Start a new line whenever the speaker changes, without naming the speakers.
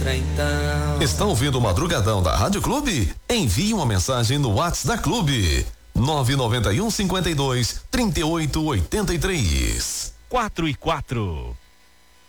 entra então.
Está ouvindo o Madrugadão da Rádio Clube? Envie uma mensagem no WhatsApp da Clube. 991 52 38 83.
4 e 4.